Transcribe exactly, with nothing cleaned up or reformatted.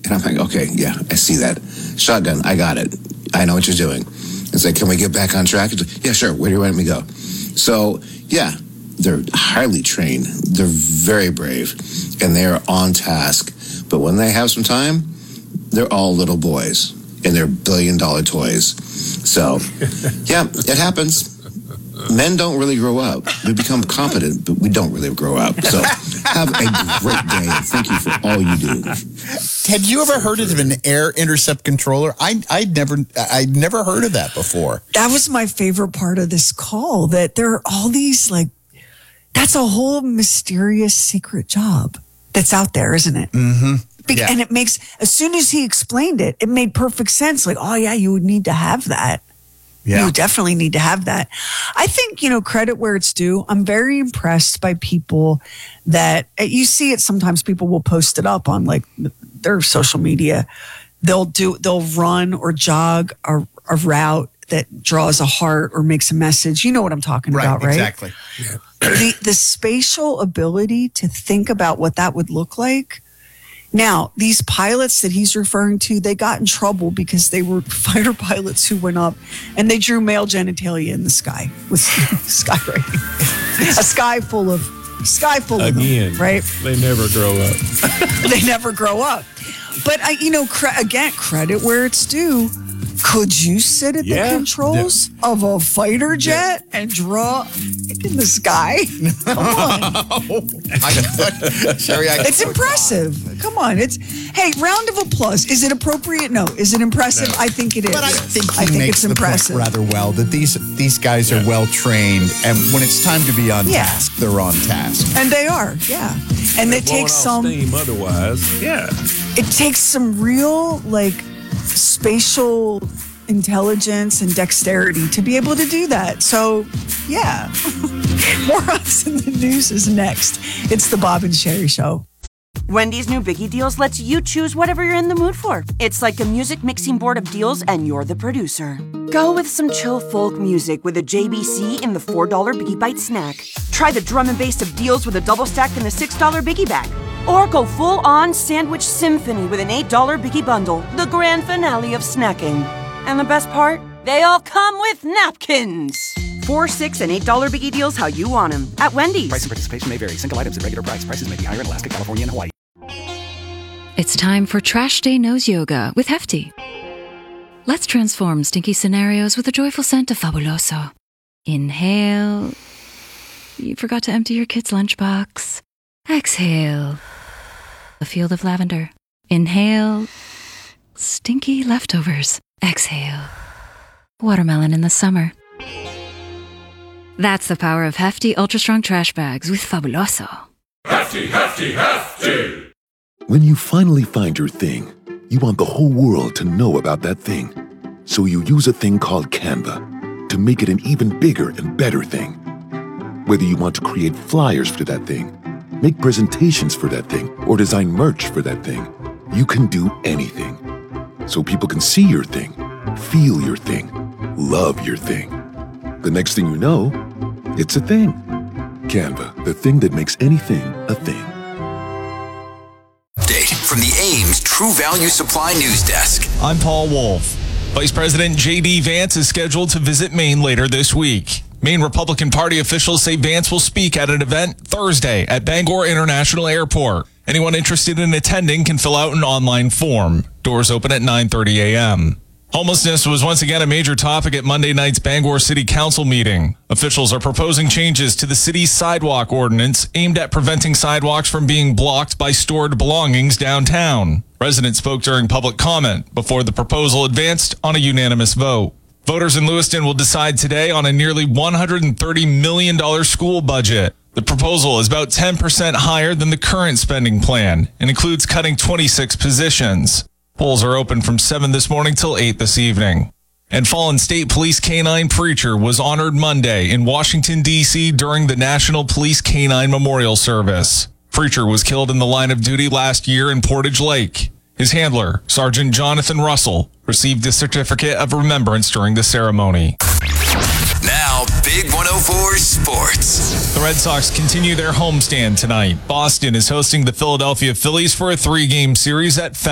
And I'm like, okay, yeah, I see that. Shotgun, I got it. I know what you're doing. It's like, can we get back on track? Like, yeah, sure. Where do you want me to go? So, yeah, they're highly trained. They're very brave, and they are on task. But when they have some time, they're all little boys, and they're billion-dollar toys. So, yeah, it happens. Men don't really grow up. We become competent, but we don't really grow up. So have a great day. Thank you for all you do. Had you ever heard of an air intercept controller? I I'd never I'd never heard of that before. That was my favorite part of this call, that there are all these, like, that's a whole mysterious secret job that's out there, isn't it? Mm-hmm. Be- yeah. And it makes, as soon as he explained it, it made perfect sense. Like, oh yeah, you would need to have that. Yeah. You definitely need to have that. I think, you know, credit where it's due. I'm very impressed by people that, you see it sometimes, people will post it up on like their social media. They'll do, they'll run or jog a, a route that draws a heart or makes a message. You know what I'm talking right, about, right? Exactly. Yeah. The, the spatial ability to think about what that would look like. Now, these pilots that he's referring to, they got in trouble because they were fighter pilots who went up and they drew male genitalia in the sky with skywriting. A sky full of, sky full of Again, them, right? They never grow up. They never grow up. But, I, you know, cre- again, credit where it's due. Could you sit at Yeah. the controls yeah. of a fighter jet yeah. and draw in the sky? Come on. Sherry, I it's impressive. Come on. It's hey, round of applause. Is it appropriate? No. Is it impressive? No. I think it is. But I think he I think makes it's the impressive. point rather well that these these guys are yeah. well trained, and when it's time to be on yeah. task, they're on task. And they are, yeah. And They're it takes some steam otherwise. Yeah. It takes some real like spatial intelligence and dexterity to be able to do that. So, yeah. Morons in the News is next. It's the Bob and Sherry Show. Wendy's new Biggie Deals lets you choose whatever you're in the mood for. It's like a music mixing board of deals, and you're the producer. Go with some chill folk music with a J B C in the four dollar Biggie Bite snack. Try the drum and bass of deals with a double stack in the six dollar Biggie Bag. Or go full-on sandwich symphony with an eight dollar Biggie Bundle, the grand finale of snacking. And the best part? They all come with napkins. Four, six, and eight dollar Biggie Deals how you want them at Wendy's. Price and participation may vary. Single items at regular price. Prices may be higher in Alaska, California, and Hawaii. It's time for Trash Day Nose Yoga with Hefty. Let's transform stinky scenarios with a joyful scent of Fabuloso. Inhale. You forgot to empty your kid's lunchbox. Exhale. A field of lavender. Inhale. Stinky leftovers. Exhale. Watermelon in the summer. That's the power of Hefty Ultra Strong Trash Bags with Fabuloso. Hefty, hefty, hefty! When you finally find your thing, you want the whole world to know about that thing. So you use a thing called Canva to make it an even bigger and better thing. Whether you want to create flyers for that thing, make presentations for that thing, or design merch for that thing, you can do anything. So people can see your thing, feel your thing, love your thing. The next thing you know, it's a thing. Canva, the thing that makes anything a thing. Update from the Ames True Value Supply News Desk. I'm Paul Wolf. Vice President J D Vance is scheduled to visit Maine later this week. Maine Republican Party officials say Vance will speak at an event Thursday at Bangor International Airport. Anyone interested in attending can fill out an online form. Doors open at nine thirty a.m. Homelessness was once again a major topic at Monday night's Bangor City Council meeting. Officials are proposing changes to the city's sidewalk ordinance aimed at preventing sidewalks from being blocked by stored belongings downtown. Residents spoke during public comment before the proposal advanced on a unanimous vote. Voters in Lewiston will decide today on a nearly one hundred thirty million dollars school budget. The proposal is about ten percent higher than the current spending plan and includes cutting twenty-six positions. Polls are open from seven this morning till eight this evening. And fallen state police canine Preacher was honored Monday in Washington, D C during the National Police Canine Memorial Service. Preacher was killed in the line of duty last year in Portage Lake. His handler, Sergeant Jonathan Russell, received a certificate of remembrance during the ceremony. Now, Big one oh four Sports. The Red Sox continue their homestand tonight. Boston is hosting the Philadelphia Phillies for a three-game series at